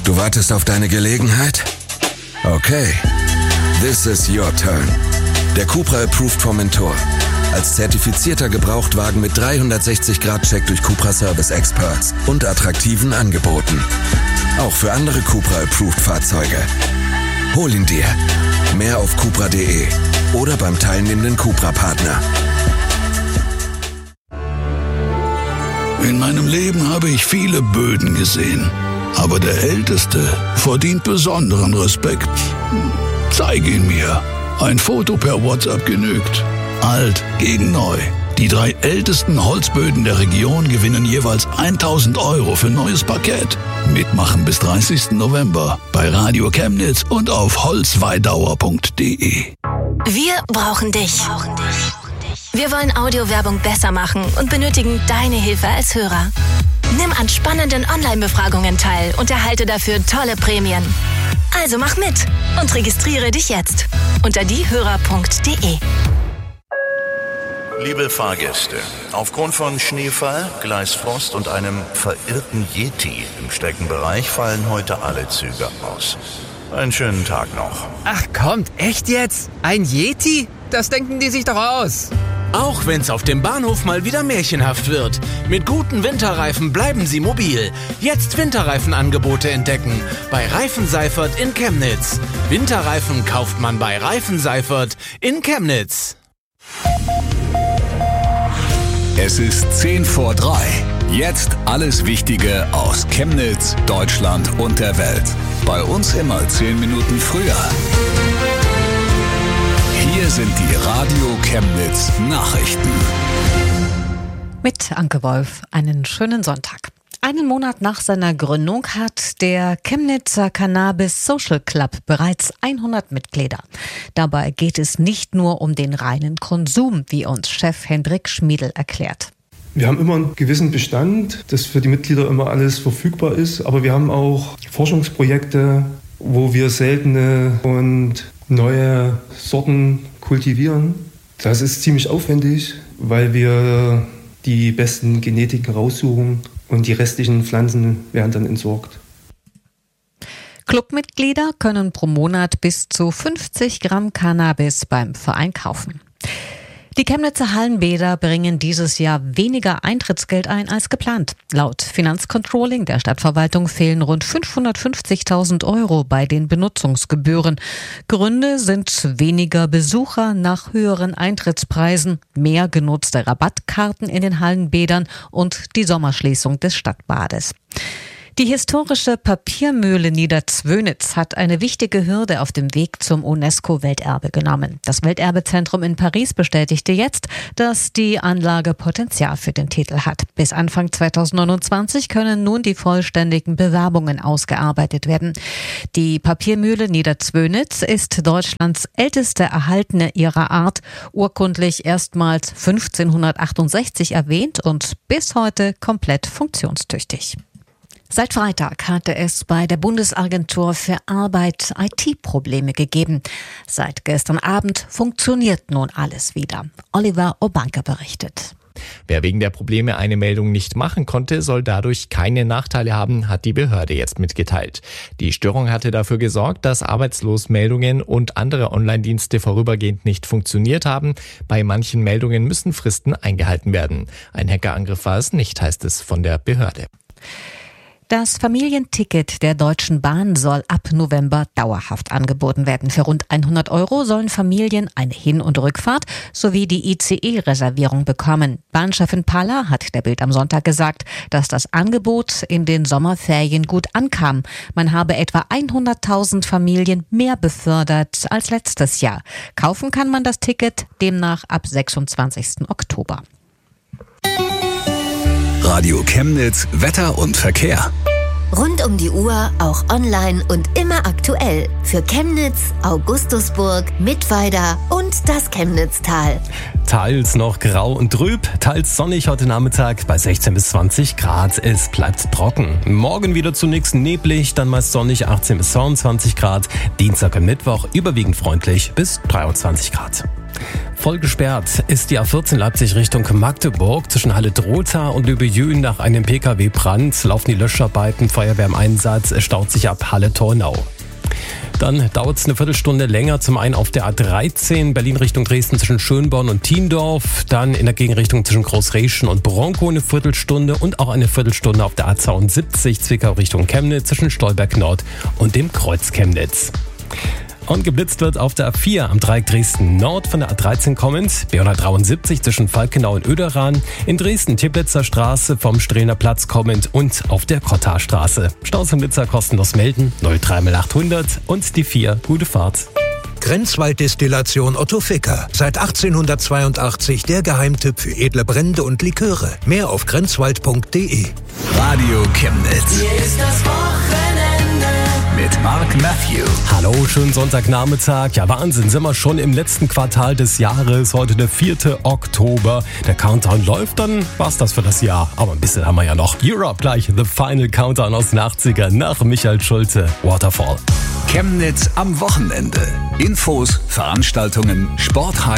Du wartest auf deine Gelegenheit? Okay. This is your turn. Der Cupra Approved Formentor. Als zertifizierter Gebrauchtwagen mit 360-Grad-Check durch Cupra Service Experts und attraktiven Angeboten. Auch für andere Cupra Approved Fahrzeuge. Hol ihn dir. Mehr auf cupra.de oder beim teilnehmenden Cupra-Partner. In meinem Leben habe ich viele Böden gesehen. Aber der Älteste verdient besonderen Respekt. Zeige ihn mir. Ein Foto per WhatsApp genügt. Alt gegen neu. Die 3 ältesten Holzböden der Region gewinnen jeweils 1.000 € für neues Parkett. Mitmachen bis 30. November bei Radio Chemnitz und auf holzweidauer.de. Wir brauchen dich. Wir wollen Audiowerbung besser machen und benötigen deine Hilfe als Hörer. Nimm an spannenden Online-Befragungen teil und erhalte dafür tolle Prämien. Also mach mit und registriere dich jetzt unter diehörer.de. Liebe Fahrgäste, aufgrund von Schneefall, Gleisfrost und einem verirrten Yeti im Streckenbereich fallen heute alle Züge aus. Einen schönen Tag noch. Ach kommt, echt jetzt? Ein Yeti? Das denken die sich doch aus. Auch wenn's auf dem Bahnhof mal wieder märchenhaft wird. Mit guten Winterreifen bleiben Sie mobil. Jetzt Winterreifenangebote entdecken. Bei Reifen Seifert in Chemnitz. Winterreifen kauft man bei Reifen Seifert in Chemnitz. Es ist 2:10. Jetzt alles Wichtige aus Chemnitz, Deutschland und der Welt. Bei uns immer 10 Minuten früher. Hier sind die Radio Chemnitz Nachrichten. Mit Anke Wolf, einen schönen Sonntag. Einen Monat nach seiner Gründung hat der Chemnitzer Cannabis Social Club bereits 100 Mitglieder. Dabei geht es nicht nur um den reinen Konsum, wie uns Chef Hendrik Schmiedl erklärt. Wir haben immer einen gewissen Bestand, dass für die Mitglieder immer alles verfügbar ist. Aber wir haben auch Forschungsprojekte, wo wir seltene und neue Sorten kultivieren. Das ist ziemlich aufwendig, weil wir die besten Genetiken raussuchen und die restlichen Pflanzen werden dann entsorgt. Clubmitglieder können pro Monat bis zu 50 Gramm Cannabis beim Verein kaufen. Die Chemnitzer Hallenbäder bringen dieses Jahr weniger Eintrittsgeld ein als geplant. Laut Finanzcontrolling der Stadtverwaltung fehlen rund 550.000 € bei den Benutzungsgebühren. Gründe sind weniger Besucher nach höheren Eintrittspreisen, mehr genutzte Rabattkarten in den Hallenbädern und die Sommerschließung des Stadtbades. Die historische Papiermühle Niederzwönitz hat eine wichtige Hürde auf dem Weg zum UNESCO-Welterbe genommen. Das Welterbezentrum in Paris bestätigte jetzt, dass die Anlage Potenzial für den Titel hat. Bis Anfang 2029 können nun die vollständigen Bewerbungen ausgearbeitet werden. Die Papiermühle Niederzwönitz ist Deutschlands älteste erhaltene ihrer Art, urkundlich erstmals 1568 erwähnt und bis heute komplett funktionstüchtig. Seit Freitag hatte es bei der Bundesagentur für Arbeit IT-Probleme gegeben. Seit gestern Abend funktioniert nun alles wieder. Oliver Obanke berichtet. Wer wegen der Probleme eine Meldung nicht machen konnte, soll dadurch keine Nachteile haben, hat die Behörde jetzt mitgeteilt. Die Störung hatte dafür gesorgt, dass Arbeitslosmeldungen und andere Online-Dienste vorübergehend nicht funktioniert haben. Bei manchen Meldungen müssen Fristen eingehalten werden. Ein Hackerangriff war es nicht, heißt es von der Behörde. Das Familienticket der Deutschen Bahn soll ab November dauerhaft angeboten werden. Für rund 100 € sollen Familien eine Hin- und Rückfahrt sowie die ICE-Reservierung bekommen. Bahnchefin Paller hat der Bild am Sonntag gesagt, dass das Angebot in den Sommerferien gut ankam. Man habe etwa 100.000 Familien mehr befördert als letztes Jahr. Kaufen kann man das Ticket demnach ab 26. Oktober. Radio Chemnitz, Wetter und Verkehr. Rund um die Uhr, auch online und immer aktuell. Für Chemnitz, Augustusburg, Mittweida und das Chemnitztal. Teils noch grau und trüb, teils sonnig heute Nachmittag bei 16 bis 20 Grad. Es bleibt trocken. Morgen wieder zunächst neblig, dann meist sonnig 18 bis 22 Grad. Dienstag und Mittwoch überwiegend freundlich bis 23 Grad. Voll gesperrt ist die A14 Leipzig Richtung Magdeburg zwischen Halle-Drotha und Lübejün nach einem Pkw-Brand. Laufen die Löscharbeiten, Feuerwehr im Einsatz, es staut sich ab Halle-Tornau. Dann dauert es eine Viertelstunde länger, zum einen auf der A13 Berlin Richtung Dresden zwischen Schönborn und Thiendorf, dann in der Gegenrichtung zwischen Großreschen und Bronkow eine Viertelstunde und auch eine Viertelstunde auf der A72 Zwickau Richtung Chemnitz zwischen Stolberg Nord und dem Kreuz Chemnitz. Und geblitzt wird auf der A4 am Dreieck Dresden Nord von der A13 kommend, B173 zwischen Falkenau und Oederan, in Dresden Teplitzer Straße vom Strehner Platz kommend und auf der Kottarstraße. Staus und Blitzer kostenlos melden, 03800 und die 4, gute Fahrt. Grenzwalddestillation Otto Ficker. Seit 1882 der Geheimtipp für edle Brände und Liköre. Mehr auf grenzwald.de. Radio Chemnitz. Hier ist das Wochenende. Mit Mark Matthew. Hallo, schönen Sonntagnachmittag. Ja, Wahnsinn, sind wir schon im letzten Quartal des Jahres. Heute der 4. Oktober. Der Countdown läuft, dann war's das für das Jahr. Aber ein bisschen haben wir ja noch. Europe gleich, The Final Countdown aus den 80ern nach Michael Schulte. Waterfall. Chemnitz am Wochenende. Infos, Veranstaltungen, Sport.